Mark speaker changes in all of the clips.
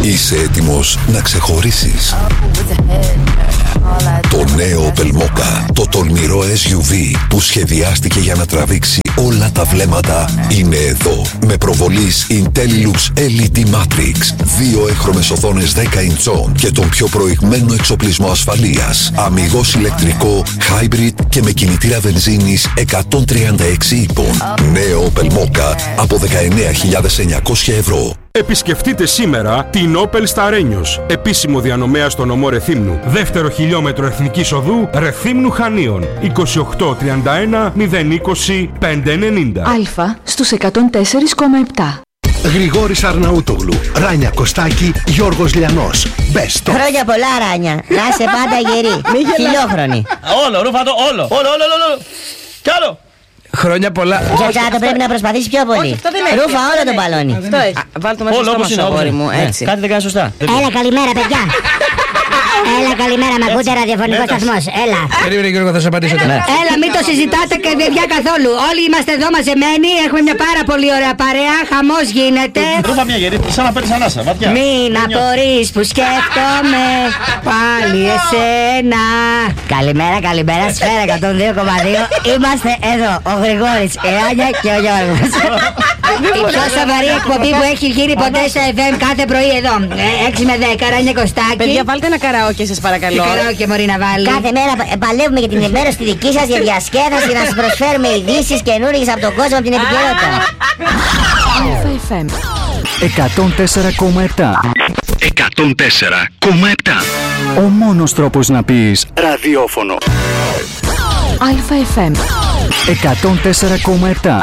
Speaker 1: Είσαι έτοιμος να ξεχωρίσεις? Το νέο Opel Mokka, το τολμηρό SUV που σχεδιάστηκε για να τραβήξει όλα τα βλέμματα, είναι εδώ. Με προβολής IntelliLux LED Matrix, 2 έχρωμες οθόνες 10 ιντσών και τον πιο προηγμένο εξοπλισμό ασφαλείας. Αμιγώς ηλεκτρικό, hybrid και με κινητήρα βενζίνης 136 ύπων. Νέο Opel Mokka από 19.900 ευρώ.
Speaker 2: Επισκεφτείτε σήμερα την Opel στα Ρένιος, επίσημο διανομέα στο νομό Ρεθύμνου. Δεύτερο χιλιόμετρο Εθνικής Οδού Ρεθύμνου Χανίων. 2831 020 590.
Speaker 3: Αλφα στους 104,7.
Speaker 4: Γρηγόρης Αρναούτογλου, Ράνια Κωστάκη, Γιώργος Λιανός. Μπέστο.
Speaker 5: Χρόνια πολλά, Ράνια. Να είσαι πάντα γερή. Χιλιόχρονη.
Speaker 6: Όλο, ρούφατο, όλο. Κι άλλο.
Speaker 7: Χρόνια πολλά.
Speaker 5: Για κάτω πρέπει να προσπαθήσεις πιο πολύ. Ρούφα όλο το μπαλόνι.
Speaker 7: Βάλ' το μέσα στο στόμα σου, αγόρι μου. Έτσι.
Speaker 6: Κάτι δεν κάνει σωστά.
Speaker 5: Έλα, καλημέρα, παιδιά. Έλα, καλημέρα, μ' ακούτε, ραδιοφωνικό σταθμός. Έλα.
Speaker 7: Περίμενε, Γιώργο, θα σε απαντήσω τώρα.
Speaker 5: Έλα, μην το συζητάτε και παιδιά καθόλου. Όλοι είμαστε εδώ μαζεμένοι. Έχουμε μια πάρα πολύ ωραία παρέα. Χαμός γίνεται.
Speaker 6: Ρούφα μια γερή, σαν να παίρνεις ανάσα. Βαθιά.
Speaker 5: Μην απορείς που σκέφτομαι πάλι εσένα. Καλημέρα, σφαίρα 102,2. Είμαστε εδώ, ο Γρηγόρης, η Ράνια και ο Γιώργος. Η πιο σοβαρή εκπομπή που έχει γίνει ποτέ στο FM κάθε πρωί εδώ. 6 με 10, Ράνια Κωστάκη.
Speaker 7: Παιδιά, βάλτε ένα καραόκε, σας παρακαλώ.
Speaker 5: Τι καραόκε μπορεί να βάλει? Κάθε μέρα παλεύουμε για την ενημέρωση τη δική σας, για διασκέδαση, να σας προσφέρουμε ειδήσεις καινούργιες από τον κόσμο, από την επικαιρότητα.
Speaker 3: FM
Speaker 8: 104,7. 104,7. Ο μόνος τρόπος να πεις ραδιόφωνο.
Speaker 3: Αλφα FM
Speaker 8: 104,7.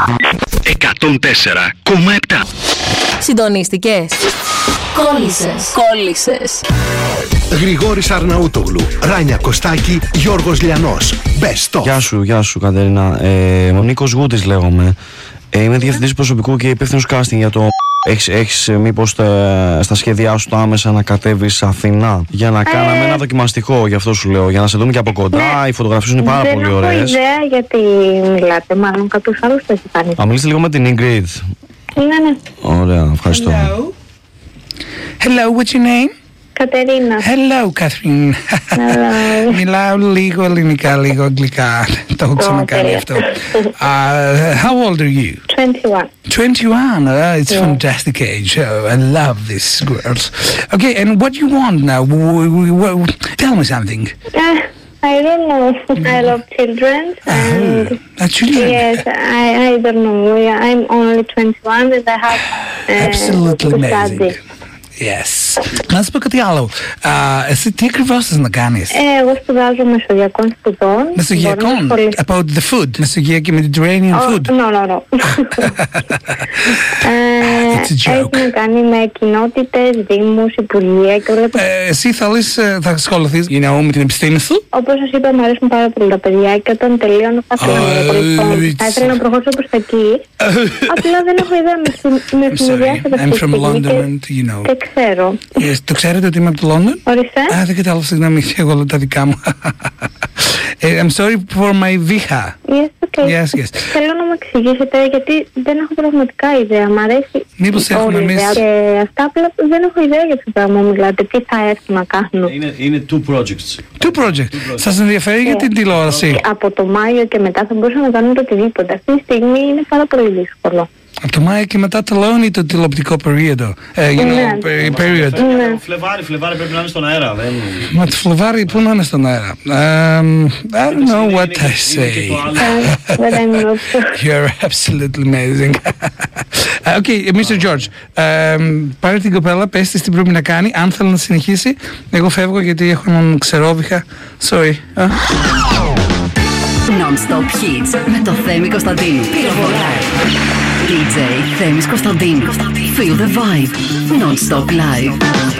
Speaker 8: 104,7.
Speaker 3: Συντονίστηκες? Κόλλησες.
Speaker 4: Γρηγόρης Αρναούτογλου, Ράνια Κωστάκη, Γιώργος Λιανός. Μπέστο.
Speaker 9: Γεια σου Κατερίνα. Ο Νίκος Γούτης λέγομαι. Είμαι διευθυντής προσωπικού και υπεύθυνος casting για το... Έχεις μήπως στα σχέδιά σου το άμεσα να κατέβεις Αθηνά για να κάναμε ένα δοκιμαστικό, γι' αυτό σου λέω, για να σε δούμε και από κοντά. Οι φωτογραφίες είναι πάρα πολύ ωραίες.
Speaker 10: Δεν έχω ιδέα γιατί μιλάτε, μάλλον κάποιος άλλος το έχει κάνει.
Speaker 9: Α, μιλήσετε λίγο με την Ingrid.
Speaker 10: Ναι.
Speaker 9: Ωραία, ευχαριστώ.
Speaker 7: Hello, what's your name?
Speaker 10: Κατερίνα.
Speaker 7: Hello, Catherine. Μιλάω λίγο ελληνικά, λίγο αγγλικά. Το έχω ξανακάνει αυτό. How old are you?
Speaker 10: 21.
Speaker 7: 21, it's a fantastic age. I love these girls. Okay, and what do you want now? Tell me something.
Speaker 10: I don't know. I love children.
Speaker 7: Children?
Speaker 10: Yes, I don't know. I'm only 21 and I have
Speaker 7: Absolutely amazing. Yes. Να σου πω κάτι άλλο. Εσύ τι ακριβώς θες να κάνεις?
Speaker 10: Εγώ σπουδάζω μεσογειακών σπουδών.
Speaker 7: Μεσογειακών? About the food. Μεσογειακή Mediterranean food.
Speaker 10: No.
Speaker 7: It's a joke.
Speaker 10: Έχει να κάνει με κοινότητες, δήμους, υπουργεία και όλα.
Speaker 7: Εσύ θα ασχοληθείς με την επιστήμη σου?
Speaker 10: Όπως σας είπα, μου αρέσουν πάρα πολύ τα παιδιά και όταν τελειώνω θα ήθελα να προχωρήσω προς τα εκεί. Απλά δεν έχω ιδέα με συνδυάσετε
Speaker 7: I'm from London, you know.
Speaker 10: Και ξέρω.
Speaker 7: Το ξέρετε ότι είμαι από το London?
Speaker 10: Ορίστε.
Speaker 7: Δεν κατάλαβα, συγγνώμη, εγώ λέω τα δικά μου. I'm sorry for my viha.
Speaker 10: Yes, okay.
Speaker 7: Yes.
Speaker 10: Θέλω να μου εξηγήσετε γιατί δεν έχω πραγματικά ιδέα. Μ' αρέσει
Speaker 7: μήπως έχουμε εμείς...
Speaker 10: και αυτά, απλά δεν έχω ιδέα για αυτό το πράγμα μου μιλάτε. Τι θα έρθω να κάνω.
Speaker 6: Είναι two projects.
Speaker 7: Σας ενδιαφέρει για την τηλεόραση?
Speaker 10: Από το Μάιο και μετά θα μπορούσα να κάνω το οτιδήποτε. Αυτή τη στιγμή είναι πάρα πολύ δύσκολο.
Speaker 7: Από το Μάιο και μετά τελειώνει το τηλεοπτικό περίοδο. Period.
Speaker 6: Φλεβάρι πρέπει να είναι στον αέρα.
Speaker 7: Μα το Φλεβάρι πού να είναι στον αέρα? I don't know what I say.
Speaker 10: But I'm not sure.
Speaker 7: You're absolutely amazing. Okay, Mr. George, πάρε την κοπέλα, πες της τι πρέπει να κάνει. Αν θέλει να συνεχίσει, εγώ φεύγω γιατί έχω έναν ξερόβιχα. Sorry.
Speaker 3: Non-stop hits με το Θέμη Κωνσταντίνου. DJ Θέμης Κωνσταντίνου. Feel the vibe. Non-stop live.